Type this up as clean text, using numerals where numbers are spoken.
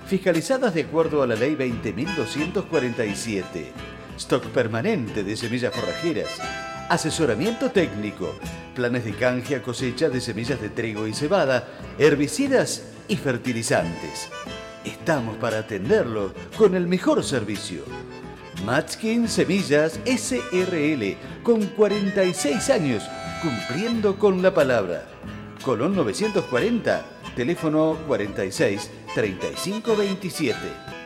fiscalizadas de acuerdo a la Ley 20.247. Stock permanente de semillas forrajeras. Asesoramiento técnico. Planes de canje a cosecha de semillas de trigo y cebada, herbicidas y fertilizantes. Estamos para atenderlo con el mejor servicio. Matskin Semillas SRL, con 46 años, cumpliendo con la palabra. Colón 940, teléfono 46 35 27.